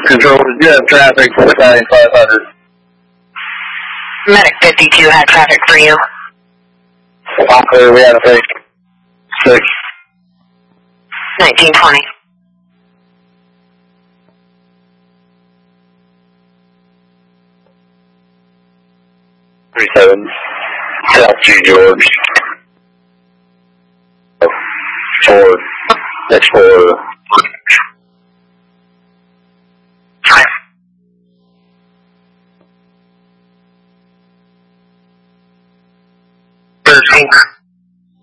Control, you have traffic for 9500. Medic 52 had traffic for you. All clear, we had a fake. 6. 1920. Seven. South G George. 4. Next 4. 13.